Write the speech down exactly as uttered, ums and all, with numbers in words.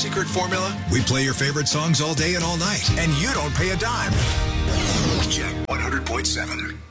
secret formula? We play your favorite songs all day and all night, and you don't pay a dime. Check one hundred point seven.